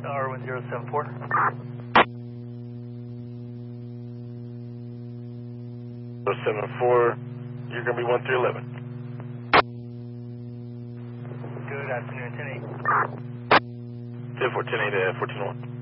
R1074. 074, you're going to be 1311. Good afternoon, 10-8. 10-4, 10-8 to 14-1.